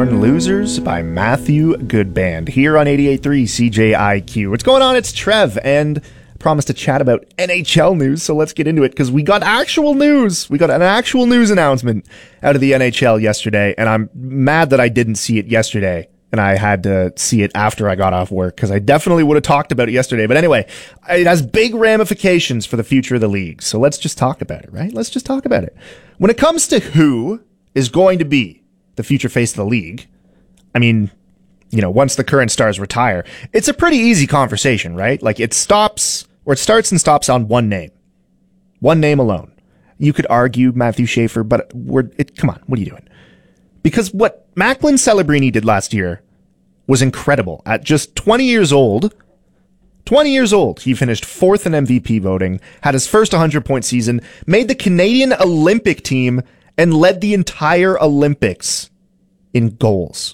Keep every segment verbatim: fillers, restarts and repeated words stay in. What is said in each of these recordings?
Born Losers by Matthew Goodband here on eighty-eight point three C J I Q. What's going on? It's Trev, and I promised to chat about N H L news, so let's get into it, because we got actual news. We got an actual news announcement out of the N H L yesterday, and I'm mad that I didn't see it yesterday, and I had to see it after I got off work, because I definitely would have talked about it yesterday. But anyway, it has big ramifications for the future of the league, so let's just talk about it, right? Let's just talk about it. When it comes to who is going to be the future face of the league, I mean, you know, once the current stars retire, it's a pretty easy conversation, right? Like, it stops, or it starts and stops on one name. One name alone. You could argue Matthew Schaefer, but we're, it, come on, what are you doing? Because what Macklin Celebrini did last year was incredible. At just twenty years old, twenty years old, he finished fourth in M V P voting, had his first one hundred point season, made the Canadian Olympic team, and led the entire Olympics in goals.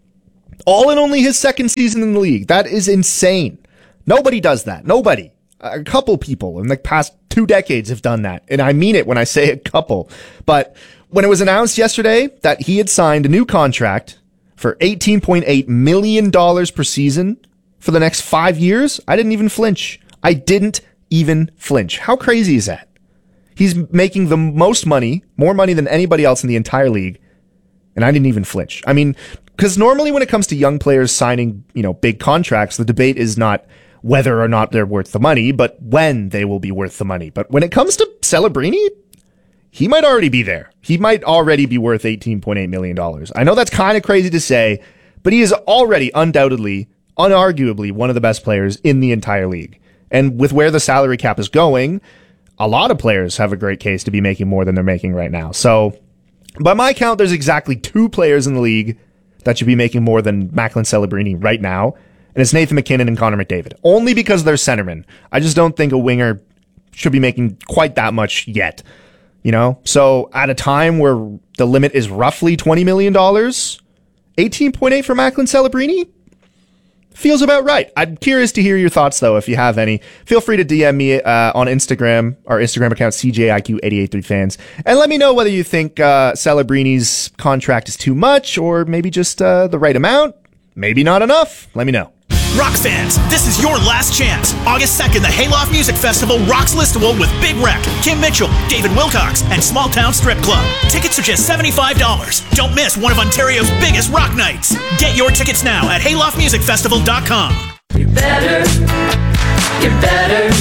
All in only his second season in the league. That is insane. Nobody does that. Nobody. A couple people in the past two decades have done that. And I mean it when I say a couple. But when it was announced yesterday that he had signed a new contract for eighteen point eight million dollars per season for the next five years, I didn't even flinch. I didn't even flinch. How crazy is that? He's making the most money, more money than anybody else in the entire league, and I didn't even flinch. I mean, because normally when it comes to young players signing, you know, big contracts, the debate is not whether or not they're worth the money, but when they will be worth the money. But when it comes to Celebrini, he might already be there. He might already be worth eighteen point eight million dollars. I know that's kind of crazy to say, but he is already undoubtedly, unarguably one of the best players in the entire league. And with where the salary cap is going, a lot of players have a great case to be making more than they're making right now. So, by my count, there's exactly two players in the league that should be making more than Macklin Celebrini right now, and it's Nathan MacKinnon and Connor McDavid. Only because they're centermen. I just don't think a winger should be making quite that much yet. You know? So, at a time where the limit is roughly twenty million dollars, eighteen point eight for Macklin Celebrini feels about right. I'm curious to hear your thoughts, though, if you have any. Feel free to D M me uh, on Instagram, our Instagram account, C J I Q eight eight three fans, and let me know whether you think uh, Celebrini's contract is too much or maybe just uh, the right amount. Maybe not enough. Let me know. Rock fans, this is your last chance. August second, the Hayloft Music Festival rocks Listowel with Big Wreck, Kim Mitchell, David Wilcox, and Small Town Strip Club. Tickets are just seventy-five dollars. Don't miss one of Ontario's biggest rock nights. Get your tickets now at hayloft music festival dot com. You're better, you're better,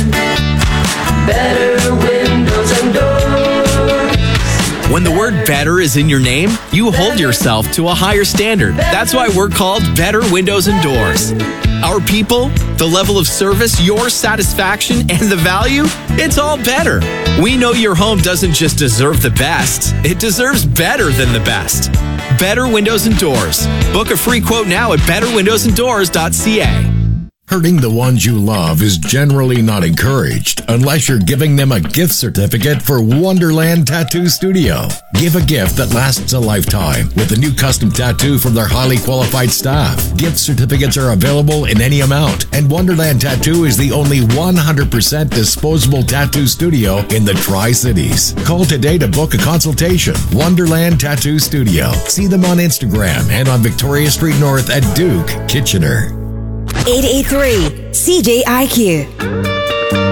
better windows and doors. When the word better is in your name, you hold yourself to a higher standard. That's why we're called Better Windows and Doors. Our people, the level of service, your satisfaction, and the value, it's all better. We know your home doesn't just deserve the best, it deserves better than the best. Better Windows and Doors. Book a free quote now at better windows and doors dot c a. Hurting the ones you love is generally not encouraged unless you're giving them a gift certificate for Wonderland Tattoo Studio. Give a gift that lasts a lifetime with a new custom tattoo from their highly qualified staff. Gift certificates are available in any amount, and Wonderland Tattoo is the only one hundred percent disposable tattoo studio in the Tri-Cities. Call today to book a consultation. Wonderland Tattoo Studio. See them on Instagram and on Victoria Street North at Duke, Kitchener. eight eight three C J I Q.